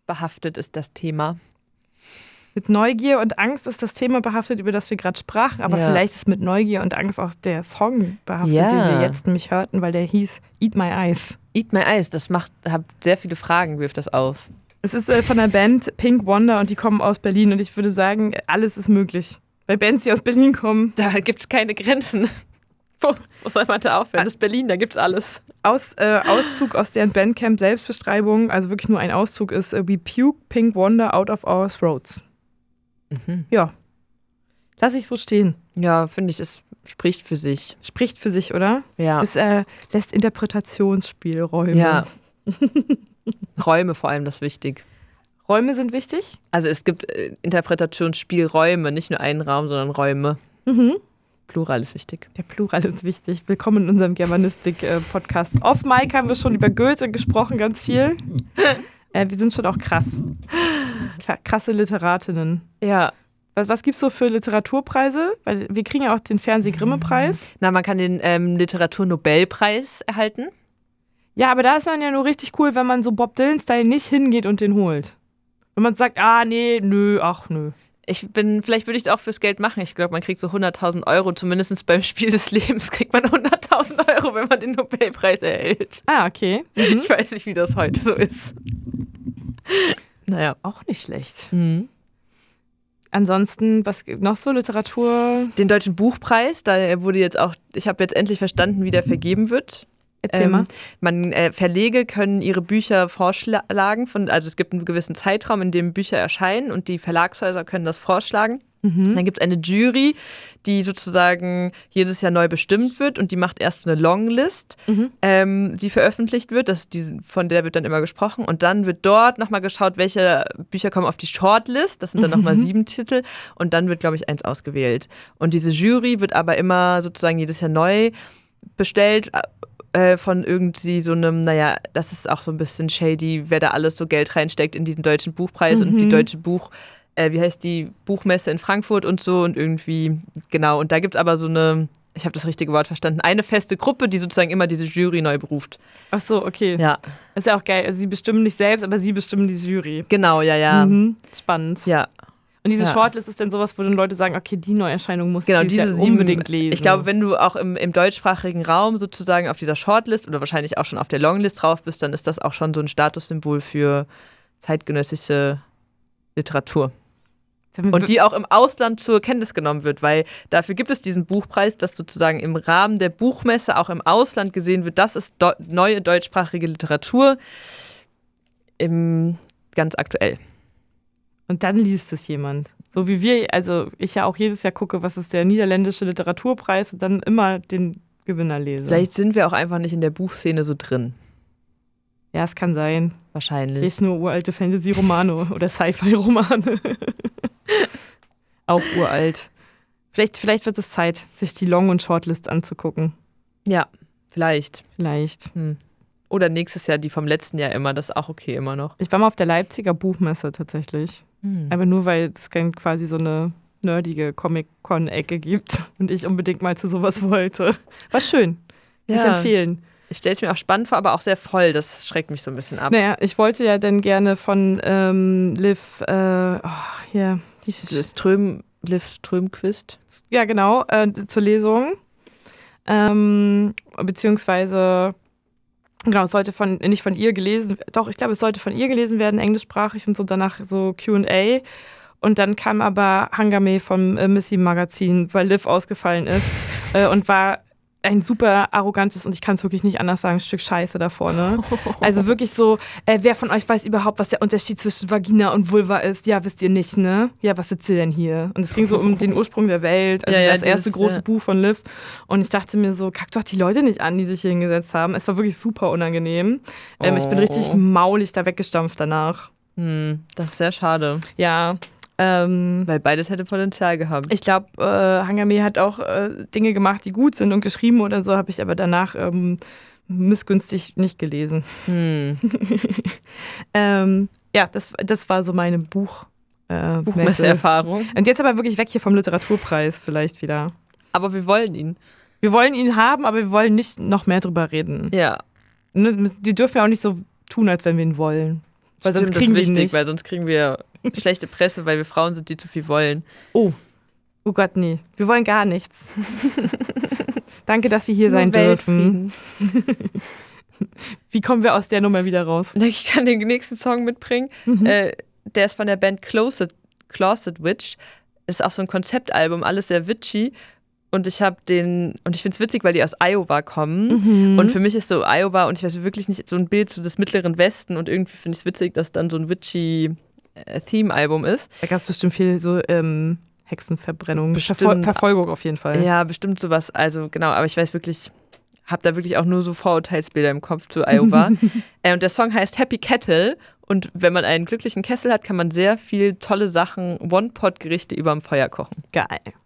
behaftet ist das Thema. Mit Neugier und Angst ist das Thema behaftet, über das wir gerade sprachen, aber vielleicht ist mit Neugier und Angst auch der Song behaftet, den wir jetzt nämlich hörten, weil der hieß Eat My Eyes. Eat My Eyes, hat sehr viele Fragen, wirft das auf. Es ist von der Band Pink Wonder und die kommen aus Berlin und ich würde sagen, alles ist möglich. Weil Bands, die aus Berlin kommen. Da gibt es keine Grenzen. Wo soll man da aufhören? Das ist Berlin, da gibt's alles. Auszug aus deren Bandcamp-Selbstbeschreibung, also wirklich nur ein Auszug, ist We puke Pink Wonder out of our throats. Ja. Lass ich so stehen. Ja, finde ich, es spricht für sich. Spricht für sich, oder? Ja. Es lässt Interpretationsspielräume. Ja. Räume vor allem, das ist wichtig. Räume sind wichtig? Also es gibt Interpretationsspielräume, nicht nur einen Raum, sondern Räume. Plural ist wichtig. Der Plural ist wichtig. Willkommen in unserem Germanistik-Podcast. Off Mic haben wir schon über Goethe gesprochen, ganz viel. Wir sind schon auch krass. Krasse Literatinnen. Ja. Was gibt's so für Literaturpreise? Weil wir kriegen ja auch den Fernseh-Grimme-Preis. Na, man kann den Literaturnobelpreis erhalten. Ja, aber da ist man ja nur richtig cool, wenn man so Bob Dylan-Style nicht hingeht und den holt. Wenn man sagt, nö. Vielleicht würde ich es auch fürs Geld machen. Ich glaube, man kriegt so 100.000 €, zumindest beim Spiel des Lebens kriegt man 100.000 €, wenn man den Nobelpreis erhält. Ah, okay. Ich weiß nicht, wie das heute so ist. Naja. Auch nicht schlecht. Ansonsten, was gibt noch so Literatur? Den Deutschen Buchpreis, da wurde jetzt auch, ich habe jetzt endlich verstanden, wie der vergeben wird. Erzähl mal. Verlege können ihre Bücher vorschlagen, also es gibt einen gewissen Zeitraum, in dem Bücher erscheinen und die Verlagshäuser können das vorschlagen. Dann gibt es eine Jury, die sozusagen jedes Jahr neu bestimmt wird und die macht erst eine Longlist, die veröffentlicht wird, von der wird dann immer gesprochen und dann wird dort nochmal geschaut, welche Bücher kommen auf die Shortlist, das sind dann nochmal 7 Titel und dann wird, glaube ich, 1 ausgewählt. Und diese Jury wird aber immer sozusagen jedes Jahr neu bestellt von irgendwie so einem, das ist auch so ein bisschen shady, wer da alles so Geld reinsteckt in diesen Deutschen Buchpreis und die Deutsche die Buchmesse in Frankfurt und so und irgendwie, genau, und da gibt es aber so eine, ich habe das richtige Wort verstanden, eine feste Gruppe, die sozusagen immer diese Jury neu beruft. Ach so, okay. Ja. Ist ja auch geil, also sie bestimmen nicht selbst, aber sie bestimmen die Jury. Genau, ja. Spannend. Ja. Und diese Shortlist ist dann sowas, wo dann Leute sagen, okay, die Neuerscheinung muss ich diese unbedingt lesen. Ich glaube, wenn du auch im deutschsprachigen Raum sozusagen auf dieser Shortlist oder wahrscheinlich auch schon auf der Longlist drauf bist, dann ist das auch schon so ein Statussymbol für zeitgenössische Literatur. Und die auch im Ausland zur Kenntnis genommen wird, weil dafür gibt es diesen Buchpreis, dass sozusagen im Rahmen der Buchmesse auch im Ausland gesehen wird, das ist neue deutschsprachige Literatur ganz aktuell. Und dann liest es jemand. So wie wir, also ich ja auch jedes Jahr gucke, was ist der niederländische Literaturpreis und dann immer den Gewinner lese. Vielleicht sind wir auch einfach nicht in der Buchszene so drin. Ja, es kann sein. Wahrscheinlich. Ich lese nur uralte Fantasy-Romane oder Sci-Fi-Romane. Auch uralt. Vielleicht wird es Zeit, sich die Long- und Shortlist anzugucken. Ja, vielleicht. Oder nächstes Jahr die vom letzten Jahr immer, das ist auch okay immer noch. Ich war mal auf der Leipziger Buchmesse tatsächlich. Aber nur, weil es quasi so eine nerdige Comic-Con-Ecke gibt und ich unbedingt mal zu sowas wollte. War schön. Ja. Ich empfehlen. Ich stelle es mir auch spannend vor, aber auch sehr voll. Das schreckt mich so ein bisschen ab. Naja, ich wollte ja dann gerne von Liv, Liv Strömquist. Ja, genau, zur Lesung. Beziehungsweise, genau, es sollte nicht von ihr gelesen, doch, ich glaube, es sollte von ihr gelesen werden, englischsprachig und so, danach so Q&A. Und dann kam aber Hangame vom Missy Magazin, weil Liv ausgefallen ist und war ein super arrogantes, und ich kann es wirklich nicht anders sagen, Stück Scheiße da vorne. Also wirklich so, wer von euch weiß überhaupt, was der Unterschied zwischen Vagina und Vulva ist? Ja, wisst ihr nicht, ne? Ja, was sitzt ihr denn hier? Und es ging so um den Ursprung der Welt, also das erste große Buch von Liv. Und ich dachte mir so, kack doch die Leute nicht an, die sich hier hingesetzt haben. Es war wirklich super unangenehm. Ich bin richtig maulig da weggestampft danach. Das ist sehr schade. Ja. Weil beides hätte Potenzial gehabt. Ich glaube, Hangame hat auch Dinge gemacht, die gut sind und geschrieben oder so, habe ich aber danach missgünstig nicht gelesen. Ja, das war so meine Buchmesseerfahrung. Und jetzt aber wirklich weg hier vom Literaturpreis vielleicht wieder. Aber wir wollen ihn. Wir wollen ihn haben, aber wir wollen nicht noch mehr drüber reden. Ja. Die dürfen ja auch nicht so tun, als wenn wir ihn wollen. Weil Stimmt, sonst kriegen das ist wir wichtig, nicht. weil sonst kriegen wir schlechte Presse, weil wir Frauen sind, die zu viel wollen. Oh Gott, nee. Wir wollen gar nichts. Danke, dass wir hier Nur sein dürfen. Weltfrieden. Wie kommen wir aus der Nummer wieder raus? Ich kann den nächsten Song mitbringen. Der ist von der Band Closet Witch. Ist auch so ein Konzeptalbum, alles sehr witchy. Und ich finde es witzig, weil die aus Iowa kommen. Und für mich ist so Iowa, und ich weiß wirklich nicht, so ein Bild so des Mittleren Westen. Und irgendwie finde ich es witzig, dass dann so ein witchy Theme-Album ist. Da gab es bestimmt viel so Hexenverbrennung, Bestimmt. Verfolgung auf jeden Fall. Ja, bestimmt sowas. Also genau, aber ich weiß wirklich, habe da wirklich auch nur so Vorurteilsbilder im Kopf zu Iowa. Und der Song heißt Happy Kettle. Und wenn man einen glücklichen Kessel hat, kann man sehr viel tolle Sachen, One-Pot-Gerichte überm Feuer kochen. Geil.